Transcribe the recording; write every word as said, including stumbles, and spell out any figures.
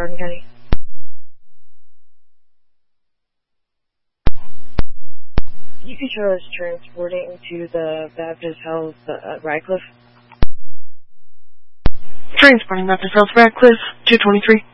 Hardin County. You can show us transporting to the Baptist Health uh, Radcliffe. Transporting Baptist Health Radcliffe, two twenty-three.